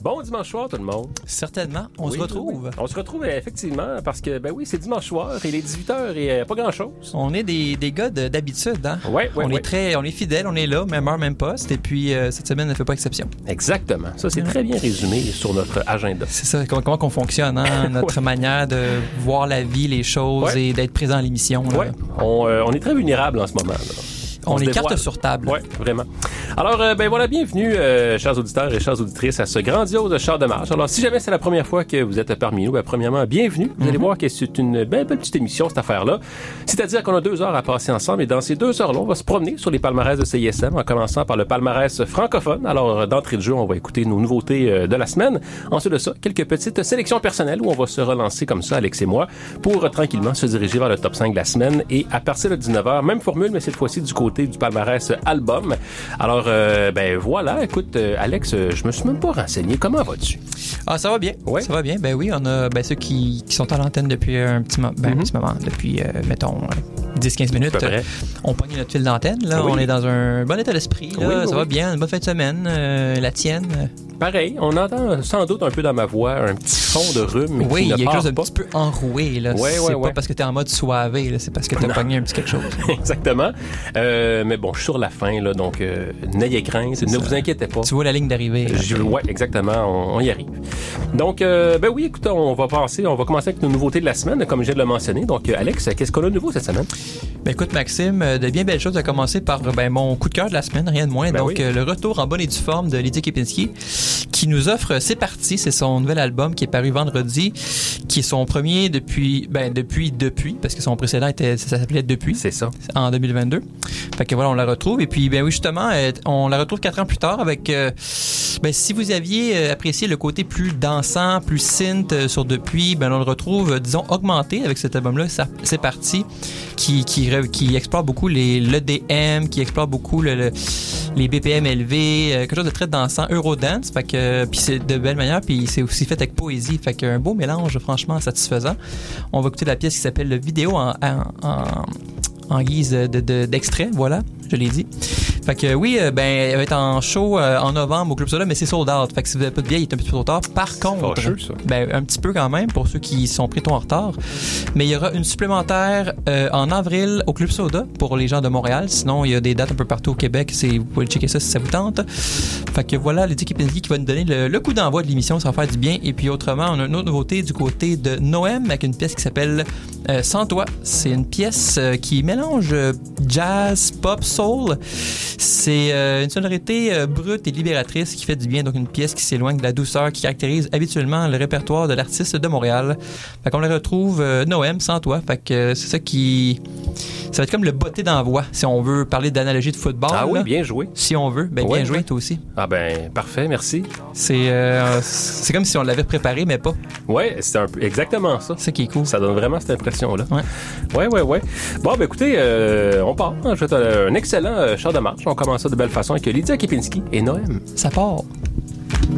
Bon dimanche soir tout le monde. Certainement, on se retrouve. Oui. On se retrouve effectivement parce que, c'est dimanche soir, il est 18h et pas grand-chose. On est des gars d'habitude, hein? Ouais. On est fidèles, on est là, même heure, même poste, et puis cette semaine ne fait pas exception. Exactement. Ça, c'est très bien résumé sur notre agenda. C'est ça, comment qu'on fonctionne, hein? Notre manière de voir la vie, les choses et d'être présent à l'émission. Ouais. On est très vulnérable en ce moment, là. On les carte sur table. Oui, vraiment. Alors, bienvenue, chers auditeurs et chères auditrices, à ce grandiose char de marche. Alors, si jamais c'est la première fois que vous êtes parmi nous, premièrement, bienvenue. Vous allez voir que c'est une belle petite émission, cette affaire-là. C'est-à-dire qu'on a 2 heures à passer ensemble et dans ces 2 heures-là, on va se promener sur les palmarès de CISM en commençant par le palmarès francophone. Alors, d'entrée de jeu, on va écouter nos nouveautés de la semaine. Ensuite de ça, quelques petites sélections personnelles où on va se relancer comme ça, Alex et moi, pour tranquillement se diriger vers le top 5 de la semaine. Et à partir de 19h, même formule, mais cette fois-ci du côté du palmarès album. Alors, voilà, écoute, Alex, je me suis même pas renseigné. Comment vas-tu? Ah, ça va bien. Ouais. Ça va bien. Ben oui, on a ceux qui sont à l'antenne depuis un petit moment, depuis, mettons, 10-15 minutes. On pogne notre fil d'antenne. Là, on est dans un bon état d'esprit. Là, ça va bien. Une bonne fin de semaine. La tienne? Pareil, on entend sans doute un peu dans ma voix un petit fond de rhume. Oui, il y a quelque chose d'un petit peu enroué. Là. C'est pas parce que t'es en mode soivé, là, c'est parce que t'as pogné un petit quelque chose. Exactement. Mais bon, je suis sur la fin, là, donc n'ayez crainte, ne vous inquiétez pas. Tu vois la ligne d'arrivée. Oui, exactement, on y arrive. Donc, oui, écoute, on va commencer avec nos nouveautés de la semaine, comme je viens de le mentionner. Donc, Alex, qu'est-ce qu'on a de nouveau cette semaine? Écoute, Maxime, de bien belles choses, à commencer par mon coup de cœur de la semaine, rien de moins. Le retour en bonne et due forme de Lydie Kepinski, qui nous offre C'est parti, c'est son nouvel album qui est paru vendredi, qui est son premier depuis, parce que son précédent ça s'appelait Depuis. C'est ça. En 2022. Fait que voilà, on la retrouve. Et puis, justement, on la retrouve 4 ans plus tard avec, si vous aviez apprécié le côté plus dansant, plus synth sur Depuis, on le retrouve, disons, augmenté avec cet album-là. C'est parti, qui explore beaucoup l'EDM, qui explore beaucoup les BPM élevés, quelque chose de très dansant, Eurodance. Fait que, puis c'est de belle manière, puis c'est aussi fait avec poésie. Fait qu'un beau mélange, franchement, satisfaisant. On va écouter la pièce qui s'appelle Le Vidéo en guise d'extrait, voilà, je l'ai dit. Fait que oui, elle va être en show en novembre au Club Soda, mais c'est sold out. Fait que si vous n'avez pas de billets, il est un petit peu trop tard. Par contre, fâcheux, ça. Un petit peu quand même pour ceux qui sont pris trop en retard. Mais il y aura une supplémentaire en avril au Club Soda pour les gens de Montréal. Sinon, il y a des dates un peu partout au Québec. Vous pouvez checker ça si ça vous tente. Fait que voilà, Lydie Kepinski qui va nous donner le coup d'envoi de l'émission. Ça va faire du bien. Et puis autrement, on a une autre nouveauté du côté de Noem avec une pièce qui s'appelle Sans toi. C'est une pièce qui mélange jazz, pop, soul. C'est une sonorité brute et libératrice qui fait du bien, donc une pièce qui s'éloigne de la douceur qui caractérise habituellement le répertoire de l'artiste de Montréal. Fait qu'on la retrouve Noem, Sans toi. Fait que c'est ça ça va être comme le botté d'envoi, si on veut parler d'analogie de football. Ah oui, là. bien joué. Si on veut, bien joué, toi aussi. Ah parfait, merci. C'est comme si on l'avait préparé, mais pas. Ouais, c'est un peu exactement ça. C'est qui est cool. Ça donne vraiment cette impression-là. Ouais. Bon, écoutez, on part. Je vais un excellent char de marche. On commence ça de belle façon avec Lydie Kepinski et Noem. Ça part.